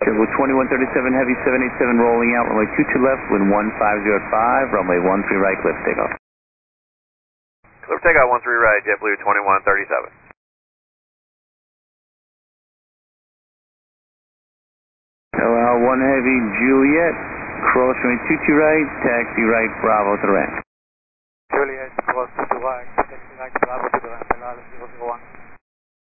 JetBlue 2137 Heavy 787 rolling out, runway 22 left, wind 1505, runway 13 right, clear for takeoff. Clear for takeoff 13 right, JetBlue 2137. LL 1 Heavy Juliet, cross runway 22 right, taxi right, Bravo to the ramp. Juliet, cross 22 right, taxi right, Bravo to the ramp, LL 001.